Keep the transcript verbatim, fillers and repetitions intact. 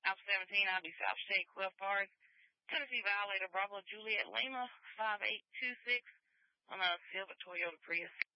House seventeen, I'll be South Shade, Cliff Bars. Tennessee Violator, Bravo Juliet Lima, five eight two six on a silver Toyota Prius.